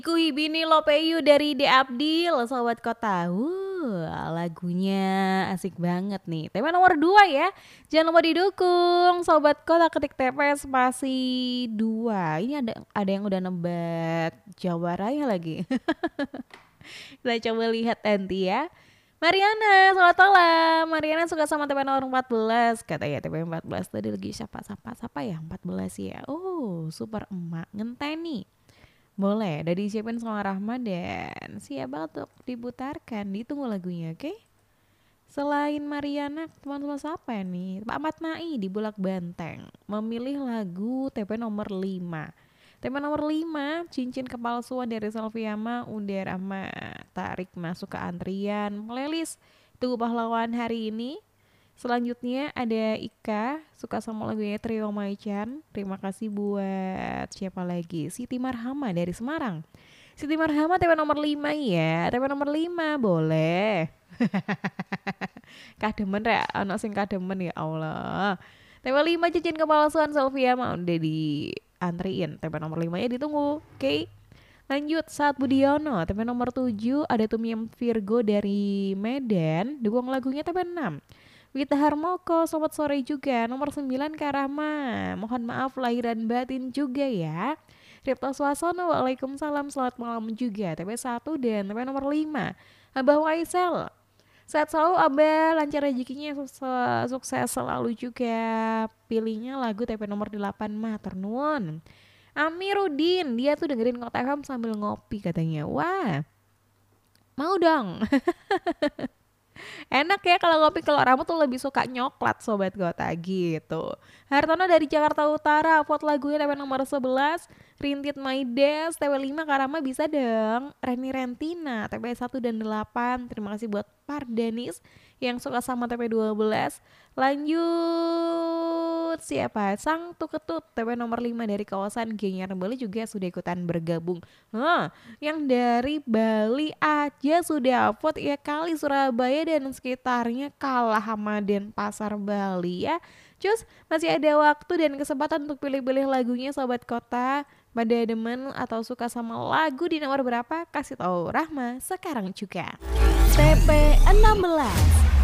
Kui Bini Lopeyu dari De Abdil, Sobat Kota. Lagunya asik banget nih. Tema nomor 2 ya. Jangan lupa didukung Sobat Kota, ketik TP spasi 2. Ini ada yang udah nebak Jawa Raya lagi. Kita coba lihat nanti ya. Mariana, selamat malam. Mariana suka sama TP nomor 14. Katanya TP 14 tadi lagi siapa ya? 14 ya. Oh, super emak ngenteni. Boleh, udah disiapin sama Rahmadan. Siap banget untuk diputarkan. Ditunggu lagunya, oke? Selain Mariana, teman-teman siapa ya nih? Pak Ahmad Nai di Bulak Banteng memilih lagu TP nomor 5. TP nomor 5, Cincin Kepalsuan dari Selviama udah Rahmat. Tarik masuk ke antrian playlist Tunggu Pahlawan hari ini. Selanjutnya ada Ika, suka sama lagunya Trio Maichan. Terima kasih buat siapa lagi? Siti Marhama dari Semarang. Siti Marhama TP nomor 5 ya. TP nomor 5 boleh. Kademen ya, anak sing kademen ya Allah. TP 5 Cincin Kepalsuan Sylvia mau udah diantriin. TP nomor 5 ya ditunggu. Oke. Lanjut saat Budiono, TP nomor 7 ada Tumiem Virgo dari Medan, dukung lagunya TP 6. Wita Harmoko, selamat sore juga. Nomor 9 Karama, mohon maaf lahir dan batin juga ya. Ripto Swasono, waalaikumsalam, selamat malam juga. TP 1 dan TP nomor 5 Abah Waisel, sehat selalu Abah, lancar rezekinya, sukses selalu juga. Pilihnya lagu TP nomor 8 Matur Nuwun. Amiruddin, dia tuh dengerin Kota FM sambil ngopi katanya. Wah, mau dong. Enak ya kalau ngopi, kalau rambut tuh lebih suka nyoklat Sobat Gota gitu. Hartono dari Jakarta Utara, vote lagunya TP nomor 11 Rintit My Days. TP 5 Karama bisa dong. Reni Rentina TP 1 dan 8. Terima kasih buat Pardanis yang suka sama TP 12. Lanjut siapa? Sang Tuketut TP nomor 5 dari kawasan Gianyar Bali juga sudah ikutan bergabung. Yang dari Bali aja sudah vote ya kali. Surabaya dan sekitarnya kalah sama Denpasar Bali ya. Cus, masih ada waktu dan kesempatan untuk pilih-pilih lagunya Sobat Kota. Pada demen atau suka sama lagu di nomor berapa? Kasih tahu Rahma sekarang juga. TP 16